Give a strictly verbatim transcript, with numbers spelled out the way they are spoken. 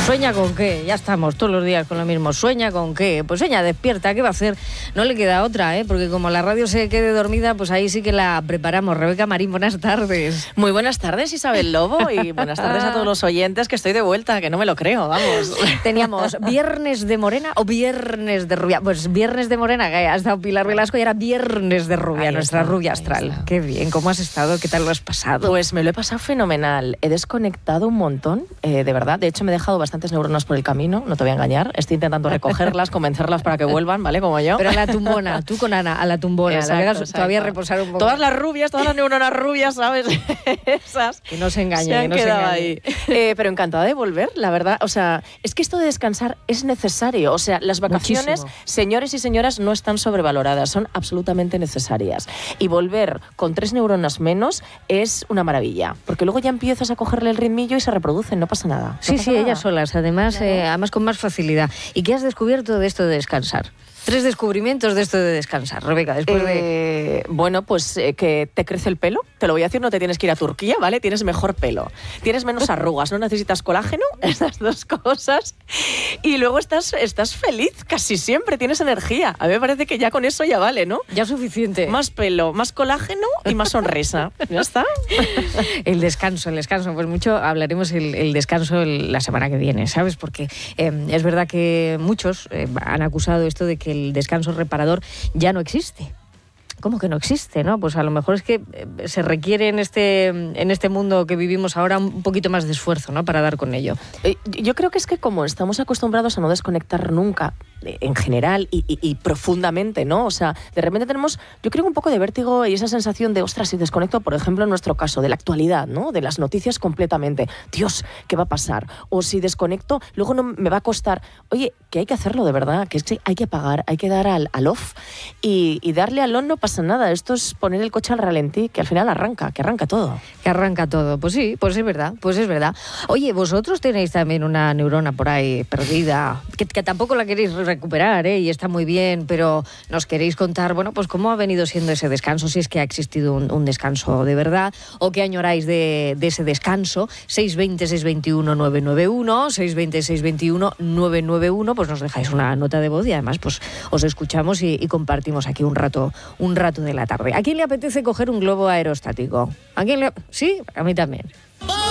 ¿Sueña con qué? Ya estamos todos los días con lo mismo. ¿Sueña con qué? Pues sueña despierta, ¿qué va a hacer? No le queda otra, ¿eh? Porque como la radio se quede dormida, pues ahí sí que la preparamos. Rebeca Marín, buenas tardes. Muy buenas tardes, Isabel Lobo, y buenas tardes a todos los oyentes, que estoy de vuelta, que no me lo creo, vamos. Teníamos Viernes de Morena o Viernes de Rubia. Pues Viernes de Morena, que ha estado Pilar Velasco, y era Viernes de Rubia, ahí nuestra está, rubia astral. Qué bien, ¿cómo has estado? ¿Qué tal lo has pasado? Pues me lo he pasado fenomenal. He desconectado un montón, eh, de verdad. De hecho, me he dejado bastantes neuronas por el camino, no te voy a engañar. Estoy intentando recogerlas, convencerlas para que vuelvan, ¿vale? Como yo. Pero a la tumbona, tú con Ana, a la tumbona. Exacto, la dejas exacto. Todavía reposar un poco. Todas las rubias, todas las neuronas rubias, ¿sabes? Esas. Que no se engañen, se han que no quedado se ahí. Eh, pero encantada de volver, la verdad. O sea, es que esto de descansar es necesario. O sea, las vacaciones, muchísimo. Señores y señoras, no están sobrevaloradas, son absolutamente necesarias. Y volver con tres neuronas menos es una maravilla. Porque luego ya empiezas a cogerle el ritmillo y se reproducen, no pasa nada. No sí, pasa sí, nada. ellas solas, además, Claro. eh, además con más facilidad. ¿Y qué has descubierto de esto de descansar? Tres descubrimientos de esto de descansar, Rebeca, después de... Eh, bueno, pues eh, que te crece el pelo, te lo voy a decir, no te tienes que ir a Turquía, ¿vale? Tienes mejor pelo, tienes menos arrugas, no necesitas colágeno, esas dos cosas, y luego estás, estás feliz casi siempre, tienes energía. A mí me parece que ya con eso ya vale, ¿no? Ya suficiente. Más pelo, más colágeno y más sonrisa. ¿Ya está? El descanso, el descanso, pues mucho hablaremos el, el descanso el, la semana que viene, ¿sabes? Porque eh, es verdad que muchos eh, han acusado esto de que el descanso reparador ya no existe. ¿Cómo que no existe? ¿No? Pues a lo mejor es que se requiere en este, en este mundo que vivimos ahora un poquito más de esfuerzo, ¿no? Para dar con ello. Eh, yo creo que es que como estamos acostumbrados a no desconectar nunca, en general y, y, y profundamente, ¿no? O sea, de repente tenemos, yo creo, un poco de vértigo y esa sensación de, ostras, si desconecto, por ejemplo, en nuestro caso, de la actualidad, ¿no? De las noticias completamente. Dios, ¿qué va a pasar? O si desconecto, luego no me va a costar. Oye, que hay que hacerlo de verdad, que es que hay que pagar, hay que dar al, al off y, y darle al on no pasa nada. Esto es poner el coche al ralentí, que al final arranca, que arranca todo. Que arranca todo. Pues sí, pues es verdad, pues es verdad. Oye, vosotros tenéis también una neurona por ahí perdida, que, que tampoco la queréis recuperar, ¿eh? Y está muy bien, pero nos queréis contar, bueno, pues cómo ha venido siendo ese descanso, si es que ha existido un, un descanso de verdad, o qué añoráis de, de ese descanso. seis veinte, seis veintiuno, nueve noventa y uno, seis veinte, seis veintiuno, nueve noventa y uno, pues nos dejáis una nota de voz y además pues os escuchamos y, y compartimos aquí un rato, un rato de la tarde. ¿A quién le apetece coger un globo aerostático? ¿A quién le... Sí, a mí también.